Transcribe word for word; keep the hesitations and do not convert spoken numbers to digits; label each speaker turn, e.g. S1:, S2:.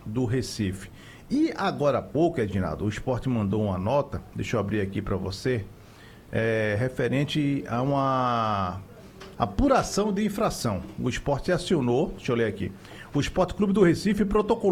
S1: do Recife. E agora há pouco, Edinaldo, o Sport mandou uma nota, deixa eu abrir aqui para você, é, referente a uma apuração de infração. O Sport acionou, deixa eu ler aqui, o Sport Clube do Recife protocolou